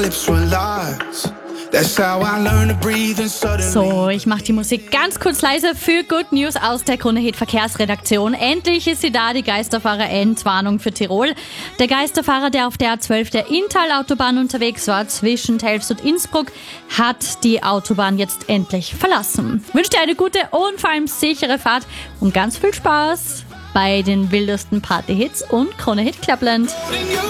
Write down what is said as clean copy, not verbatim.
lips were lies. That's how I learned to breathe and suddenly. So, ich mache die Musik ganz kurz leise für Good News aus der Krone-Hit Verkehrsredaktion. Endlich ist sie da, die Geisterfahrer-Endwarnung für Tirol. Der Geisterfahrer, der auf der A12 der Inntal-Autobahn unterwegs war, zwischen Telfs und Innsbruck, hat die Autobahn jetzt endlich verlassen. Ich wünsche dir eine gute und vor allem sichere Fahrt und ganz viel Spaß bei den wildesten Party-Hits und Krone-Hit Clubland. In your